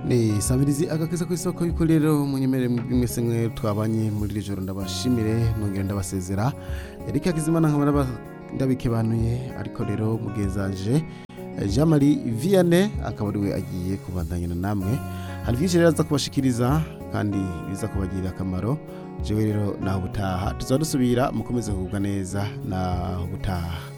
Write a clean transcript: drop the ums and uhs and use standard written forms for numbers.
ni samirizi agakiza ku isoko y'uko rero munyemere mwese mwe twabanye muri iri joro ndabashimire nongera ndabasezera Eric Hakizimana nkaba ndabikebanuye ariko rero mugezanje Jean Marie Vianney akaba ariwe agiye kubandanya namwe hari byinshi rero aza kubashikiriza kandi biza kubagirira akamaro jewe rero naho butaha tuzadusubira mukomeze kugubwa neza naho butaha